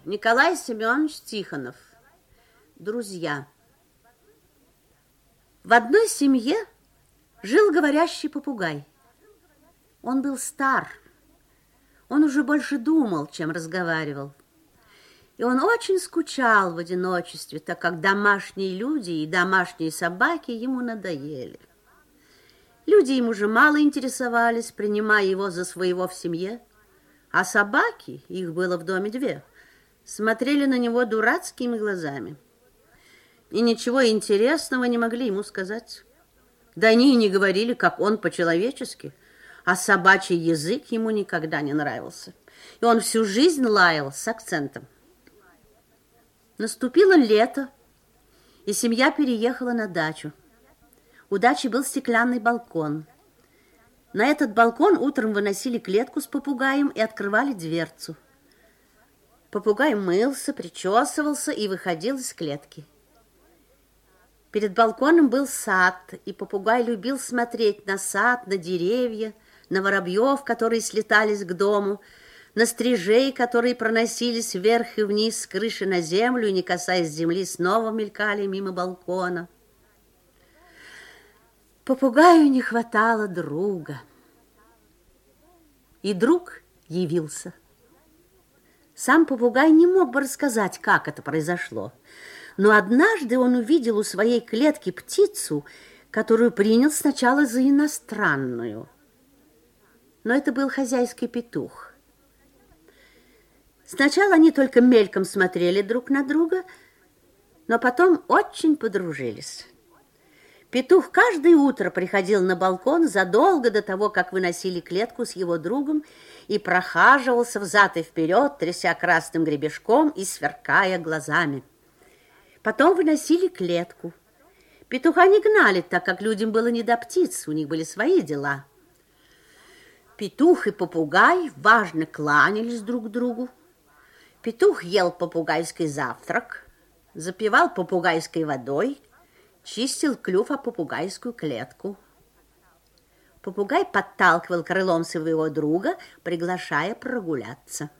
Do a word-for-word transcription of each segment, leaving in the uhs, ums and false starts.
Николай Семенович Тихонов. Друзья. В одной семье жил говорящий попугай. Он был стар. Он уже больше думал, чем разговаривал. И он очень скучал в одиночестве, так как домашние люди и домашние собаки ему надоели. Люди им уже мало интересовались, принимая его за своего в семье, а собаки, их было в доме две, смотрели на него дурацкими глазами. И ничего интересного не могли ему сказать. Да они и не говорили, как он по-человечески, а собачий язык ему никогда не нравился. И он всю жизнь лаял с акцентом. Наступило лето, и семья переехала на дачу. У дачи был стеклянный балкон. На этот балкон утром выносили клетку с попугаем и открывали дверцу. Попугай мылся, причесывался и выходил из клетки. Перед балконом был сад, и попугай любил смотреть на сад, на деревья, на воробьев, которые слетались к дому, на стрижей, которые проносились вверх и вниз с крыши на землю и, не касаясь земли, снова мелькали мимо балкона. Попугаю не хватало друга. И друг явился. Сам попугай не мог бы рассказать, как это произошло. Но однажды он увидел у своей клетки птицу, которую принял сначала за иностранную. Но это был хозяйский петух. Сначала они только мельком смотрели друг на друга, но потом очень подружились. Петух каждое утро приходил на балкон задолго до того, как выносили клетку с его другом, и прохаживался взад и вперед, тряся красным гребешком и сверкая глазами. Потом выносили клетку. Петуха не гнали, так как людям было не до птиц, у них были свои дела. Петух и попугай важно кланялись друг другу. Петух ел попугайский завтрак, запивал попугайской водой, чистил клюв о попугайскую клетку. Попугай подталкивал крылом своего друга, приглашая прогуляться.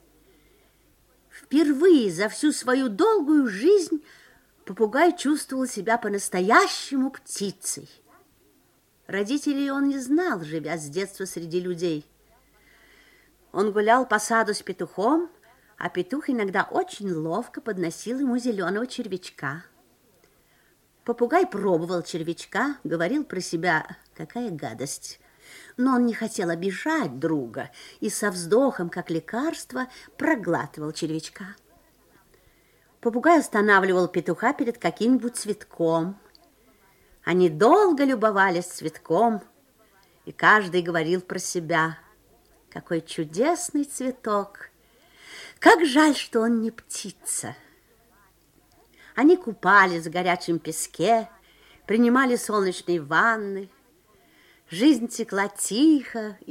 Впервые за всю свою долгую жизнь попугай чувствовал себя по-настоящему птицей. Родителей он не знал, живя с детства среди людей. Он гулял по саду с петухом, а петух иногда очень ловко подносил ему зеленого червячка. Попугай пробовал червячка, говорил про себя, какая гадость. Но он не хотел обижать друга и со вздохом, как лекарство, проглатывал червячка. Попугай останавливал петуха перед каким-нибудь цветком. Они долго любовались цветком, и каждый говорил про себя, какой чудесный цветок, как жаль, что он не птица. Они купались в горячем песке, принимали солнечные ванны. Жизнь текла тихо